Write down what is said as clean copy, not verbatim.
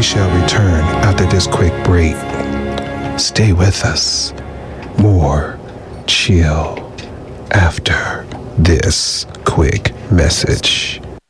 We shall return after this quick break. Stay with us. More chill after this quick message.